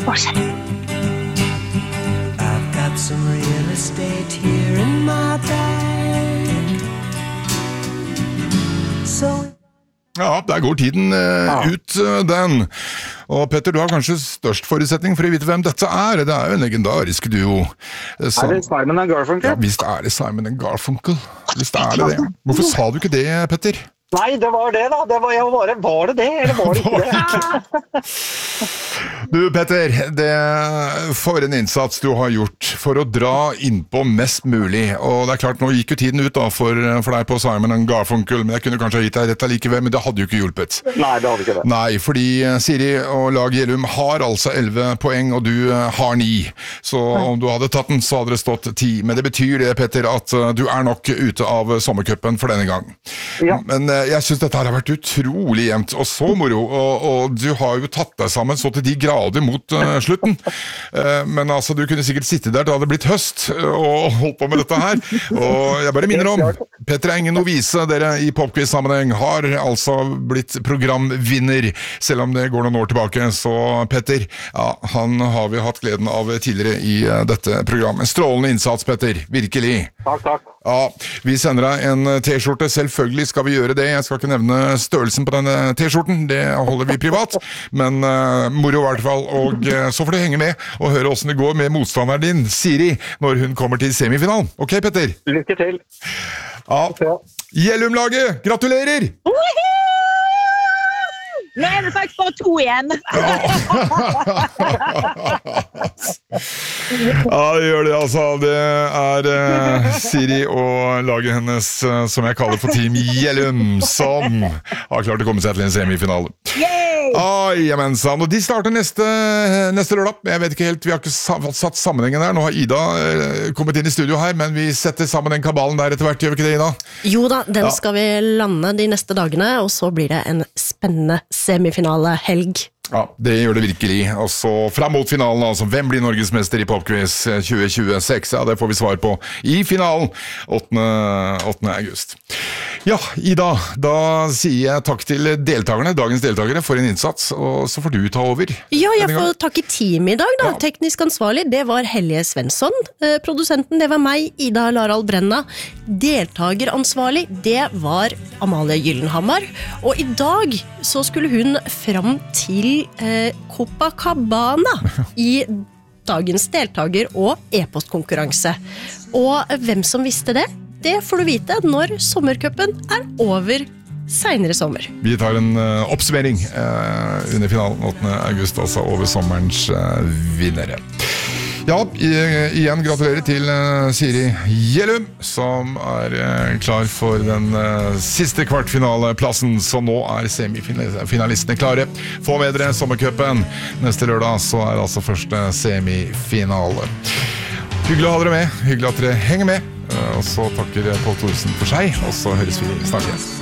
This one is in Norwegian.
forskjell. I've got some real estate here in my bag. So Ja, der går tiden ut den. Og Petter, du har kanskje størst forutsetning for å vite hvem dette er. Det er jo en legendarisk duo. det Simon and Garfunkel? Ja, visst er det Simon and Garfunkel. Visst er det det. Hvorfor sa du ikke det, Petter? Nei, det var det da. Var det det, eller var det ikke det? Du, Petter, for en innsats du har gjort for å dra innpå mest mulig. Og det er klart, nå gikk jo tiden ut da for deg på Simon and Garfunkel, men jeg kunne kanskje ha gitt deg rett allikevel, men det hadde jo ikke hjulpet. Nei, det hadde ikke det. Nei, fordi Siri og lag Gjellum har altså 11 poeng, og du har 9. Så om du hadde tatt den, så hadde det stått 10. Men det betyr det, Petter, at du er nok ute av sommercupen for denne gang. Ja. Men jeg synes dette har vært utrolig jevnt, og så moro, og du har jo tatt deg sammen så til de grader mot slutten. Men altså, du kunne sikkert sitte der, det hadde blitt høst, og holdt på med dette her. Og jeg bare minner om, Petter er ingen novise, dere i popquiz-sammenheng har altså blitt programvinner, selv om det går noen år tilbake. Så Petter, ja, han har vi hatt gleden av tidligere i dette programmet. Strålende innsats, Petter, virkelig. Takk. Ja, vi sender deg en t-skjorte, selvfølgelig skal vi gjøre det. Jeg skal ikke nevne størrelsen på denne t-skjorten, det holder vi privat, men moro i hvert fall, og så får du henge med og høre hvordan det går med motstanderen din, Siri, når hun kommer til semifinalen. Ok, Petter? Lykke til. Ja, Gjellum-laget, gratulerer! Nå er det faktisk bare 2 igjen. Ja, det gjør det altså. Det er Siri og laget hennes, som jeg kaller for Team Gjellum, som har klart å komme seg til en semifinale. Og de starter neste lørdag. Jeg vet ikke helt, vi har ikke satt sammenhengen der. Nå har Ida kommet inn i studio her, men vi setter sammen den kabalen der etter hvert, gjør vi ikke det, Ida? Jo da, den skal vi lande de neste dagene, og så blir det en spennende semifinale-helg. Ja, det gjør det virkelig. Og så frem mot finalen, altså, hvem blir Norgesmester i Popquiz 2026? Ja, det får vi svar på i finalen 8. august. Ja, Ida, da sier jeg takk til deltakerne, dagens deltakere, for en innsats, og så får du ta over. Ja, jeg får takke teamet i dag da. Ja. Teknisk ansvarlig, det var Helje Svensson. Produsenten, det var meg, Ida Larald Brenna. Deltakeransvarlig, det var Amalie Gyllenhammar. Og i dag så skulle hun fram til Copacabana i dagens deltaker- og e-postkonkurranse. Og hvem som visste det, det får du vite når sommercupen er over senere sommer. Vi tar en oppsummering under finalen 8. august, altså over sommerens vinnere. Ja, igjen gratulerer til Siri Gjellum, som er klar for den siste kvartfinaleplassen, så nå er semifinalistene klare. Få med dere sommercupen. Neste lørdag så er altså første semifinale. Hyggelig å ha dere med, hyggelig at dere henger med, og så takker Pål Thorsen for seg, og så høres vi snart igjen.